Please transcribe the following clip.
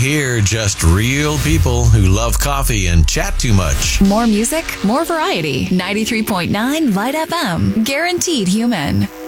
here, just real people who love coffee and chat too much. More music, more variety. 93.9 Light FM. Guaranteed human.